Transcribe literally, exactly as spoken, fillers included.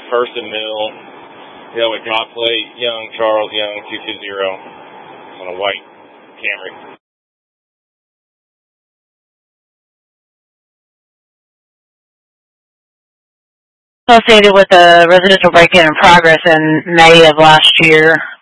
First and Mill. Yeah, with drop plate, Young, Charles Young, two two zero on a white Camry. Associated with a residential break-in in progress in May of last year.